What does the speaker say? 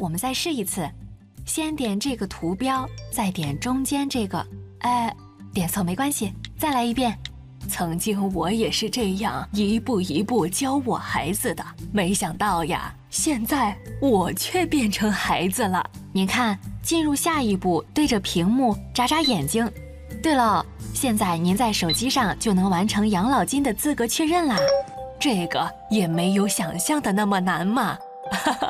我们再试一次，先点这个图标，再点中间这个，点错没关系，再来一遍。曾经我也是这样一步一步教我孩子的，没想到呀，现在我却变成孩子了。您看，进入下一步，对着屏幕眨眨眼睛。对了，现在您在手机上就能完成养老金的资格确认啦。这个也没有想象的那么难嘛。